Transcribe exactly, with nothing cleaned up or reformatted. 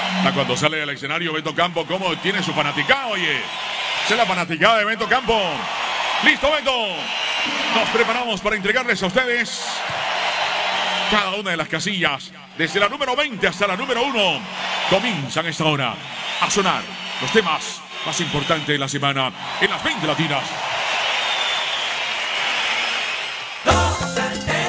Hasta cuando sale del escenario Beto Campo, cómo tiene su fanaticada, oye. Esa es la fanaticada de Beto Campo. ¡Listo, Beto! Nos preparamos para entregarles a ustedes cada una de las casillas. Desde la número veinte hasta la número uno. Comienzan esta hora a sonar los temas más importantes de la semana en las veinte latinas. Los